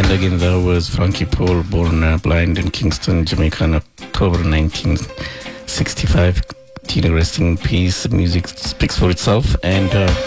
And again, that was Frankie Paul, born blind in Kingston, Jamaica, on October 1965. Tina, rest in peace. Music speaks for itself. And